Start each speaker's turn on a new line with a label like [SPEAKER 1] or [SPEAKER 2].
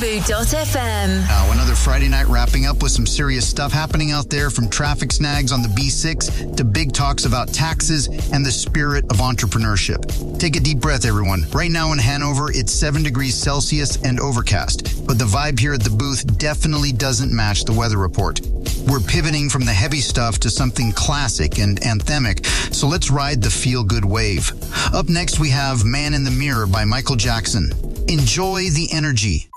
[SPEAKER 1] Deja.fm.
[SPEAKER 2] Now, another Friday night wrapping up with some serious stuff happening out there, from traffic snags on the B6 to big talks about taxes and the spirit of entrepreneurship. Take a deep breath, everyone. Right now in Hanover, it's 7 degrees Celsius and overcast, but the vibe here at the booth definitely doesn't match the weather report. We're pivoting from the heavy stuff to something classic and anthemic, so let's ride the feel-good wave. Up next, we have Man in the Mirror by Michael Jackson. Enjoy the energy.